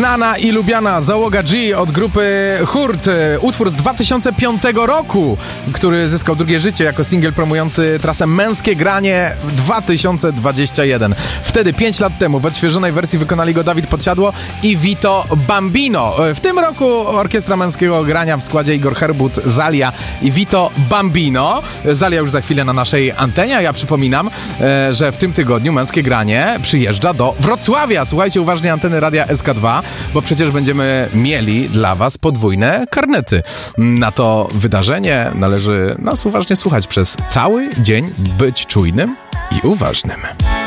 znana i lubiana załoga G od grupy Hurt. Utwór z 2005 roku, który zyskał drugie życie jako singiel promujący trasę Męskie Granie 2021. Wtedy, 5 lat temu, w odświeżonej wersji wykonali go Dawid Podsiadło i Vito Bambino. W tym roku Orkiestra Męskiego Grania w składzie Igor Herbut, Zalia i Vito Bambino. Zalia już za chwilę na naszej antenie, a ja przypominam, że w tym tygodniu Męskie Granie przyjeżdża do Wrocławia. Słuchajcie uważnie anteny Radia SK2, bo przecież będziemy mieli dla was podwójne karnety. Na to wydarzenie należy nas uważnie słuchać przez cały dzień, być czujnym i uważnym.